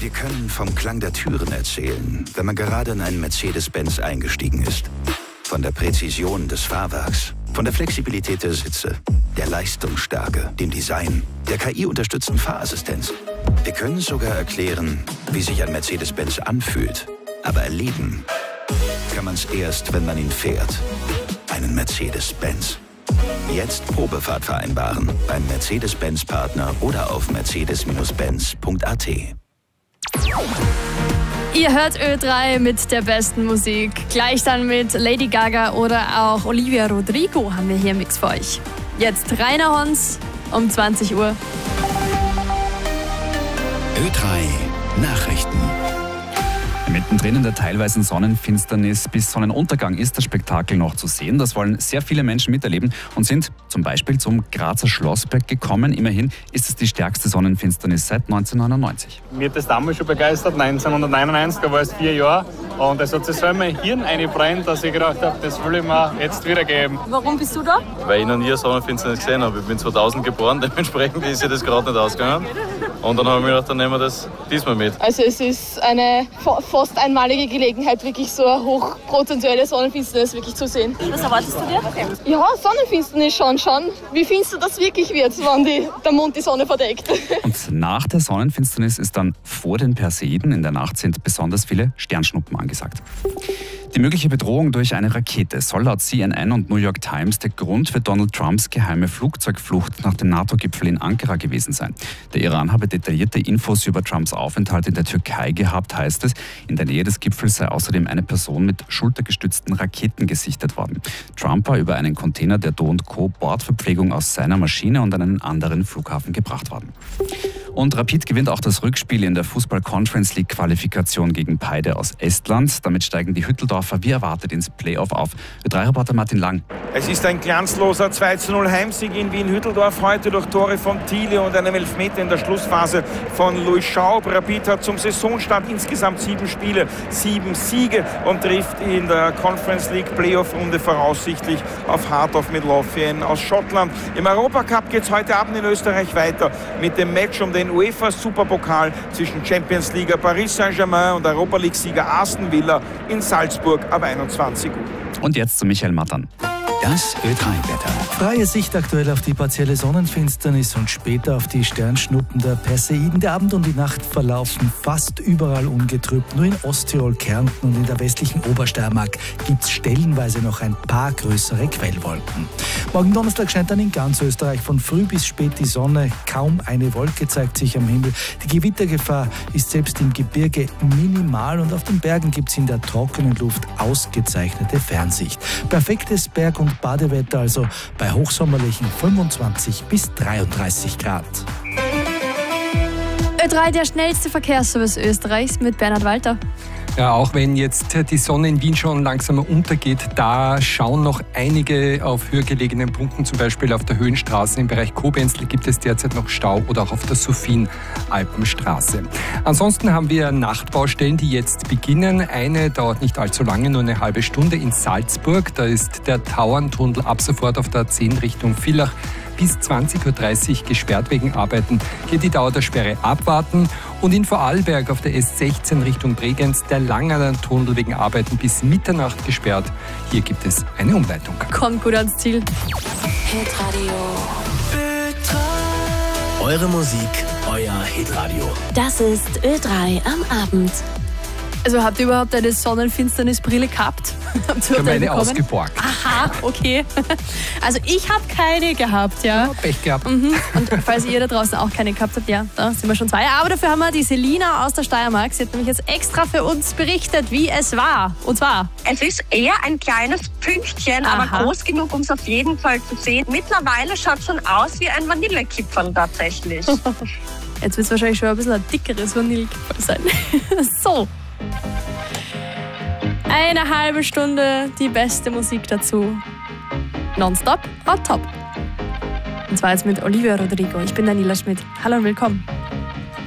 Wir können vom Klang der Türen erzählen, wenn man gerade in einen Mercedes-Benz eingestiegen ist. Von der Präzision des Fahrwerks, von der Flexibilität der Sitze, der Leistungsstärke, dem Design, der KI-unterstützten Fahrassistenz. Wir können sogar erklären, wie sich ein Mercedes-Benz anfühlt. Aber erleben kann man es erst, wenn man ihn fährt. Einen Mercedes-Benz. Jetzt Probefahrt vereinbaren beim Mercedes-Benz-Partner oder auf mercedes-benz.at. Ihr hört Ö3 mit der besten Musik. Gleich dann mit Lady Gaga oder auch Olivia Rodrigo haben wir hier im Mix für euch. Jetzt Rainer Hons um 20 Uhr. Ö3 Nachrichten. Mittendrin in der teilweisen Sonnenfinsternis bis Sonnenuntergang ist das Spektakel noch zu sehen. Das wollen sehr viele Menschen miterleben und sind zum Beispiel zum Grazer Schlossberg gekommen. Immerhin ist es die stärkste Sonnenfinsternis seit 1999. Mir hat das damals schon begeistert, 1999, da war es 4 Jahre. Und es hat sich so in mein Hirn eingebrannt, dass ich gedacht habe, das will ich mir jetzt wiedergeben. Warum bist du da? Weil ich noch nie eine Sonnenfinsternis gesehen habe. Ich bin 2000 geboren, dementsprechend ist sich das gerade nicht ausgegangen. Und dann habe ich mir gedacht, dann nehmen wir das diesmal mit. Also es ist eine fast einmalige Gelegenheit, wirklich so eine hochprozentuelle Sonnenfinsternis wirklich zu sehen. Was erwartest du dir? Ja, Sonnenfinsternis schon. Wie finster das wirklich wird, wenn der Mond die Sonne verdeckt. Und nach der Sonnenfinsternis ist dann vor den Perseiden in der Nacht sind besonders viele Sternschnuppen angesagt. Die mögliche Bedrohung durch eine Rakete soll laut CNN und New York Times der Grund für Donald Trumps geheime Flugzeugflucht nach dem NATO-Gipfel in Ankara gewesen sein. Der Iran habe detaillierte Infos über Trumps Aufenthalt in der Türkei gehabt, heißt es. In der Nähe des Gipfels sei außerdem eine Person mit schultergestützten Raketen gesichtet worden. Trump war über einen Container der Do & Co. Bordverpflegung aus seiner Maschine und an einen anderen Flughafen gebracht worden. Und Rapid gewinnt auch das Rückspiel in der Fußball-Conference-League-Qualifikation gegen Paide aus Estland. Damit steigen die Hütteldorfer wie erwartet ins Playoff auf. Ö3-Reporter Martin Lang. Es ist ein glanzloser 2:0 Heimsieg in Wien-Hütteldorf heute durch Tore von Thiele und einem Elfmeter in der Schlussphase von Louis Schaub. Rapid hat zum Saisonstart insgesamt 7 Spiele, 7 Siege und trifft in der Conference League Playoff-Runde voraussichtlich auf Heart of Midlothian aus Schottland. Im Europacup geht es heute Abend in Österreich weiter mit dem Match um den UEFA-Superpokal zwischen Champions League Paris Saint-Germain und Europa League-Sieger Aston Villa in Salzburg ab 21 Uhr. Und jetzt zu Michael Mattern. Das Ö3-Wetter. Freie Sicht aktuell auf die partielle Sonnenfinsternis und später auf die Sternschnuppen der Perseiden. Der Abend und die Nacht verlaufen fast überall ungetrübt. Nur in Osttirol, Kärnten und in der westlichen Obersteiermark gibt es stellenweise noch ein paar größere Quellwolken. Morgen Donnerstag scheint dann in ganz Österreich von früh bis spät die Sonne. Kaum eine Wolke zeigt sich am Himmel. Die Gewittergefahr ist selbst im Gebirge minimal und auf den Bergen gibt es in der trockenen Luft ausgezeichnete Fernsicht. Perfektes Berg- und Badewetter also bei hochsommerlichen 25 bis 33 Grad. Ö3, der schnellste Verkehrsservice Österreichs mit Bernhard Walter. Ja, auch wenn jetzt die Sonne in Wien schon langsam untergeht, da schauen noch einige auf höher gelegenen Punkten, zum Beispiel auf der Höhenstraße im Bereich Kobenzl gibt es derzeit noch Stau oder auch auf der Sophien-Alpenstraße. Ansonsten haben wir Nachtbaustellen, die jetzt beginnen. Eine dauert nicht allzu lange, nur eine halbe Stunde in Salzburg. Da ist der Tauerntunnel ab sofort auf der A10 Richtung Villach bis 20:30 Uhr gesperrt wegen Arbeiten. Hier die Dauer der Sperre abwarten. Und in Vorarlberg auf der S16 Richtung Bregenz der Langerland-Tunnel wegen Arbeiten bis Mitternacht gesperrt. Hier gibt es eine Umleitung. Kommt gut ans Ziel. Hitradio. Eure Musik, euer Hitradio. Das ist Ö3 am Abend. Also habt ihr überhaupt eine Sonnenfinsternisbrille gehabt? Ich habe eine ausgeborgt. Aha, okay. Also ich habe keine gehabt, ja. Pech gehabt. Und falls ihr da draußen auch keine gehabt habt, ja, da sind wir schon 2. Aber dafür haben wir die Selina aus der Steiermark. Sie hat nämlich jetzt extra für uns berichtet, wie es war. Und zwar... Es ist eher ein kleines Pünktchen, aber groß genug, um es auf jeden Fall zu sehen. Mittlerweile schaut es schon aus wie ein Vanillekipferl tatsächlich. Jetzt wird es wahrscheinlich schon ein bisschen ein dickeres Vanillekipferl sein. So. Eine halbe Stunde die beste Musik dazu. Nonstop on top. Und zwar jetzt mit Olivia Rodrigo. Ich bin Daniela Schmidt. Hallo und willkommen.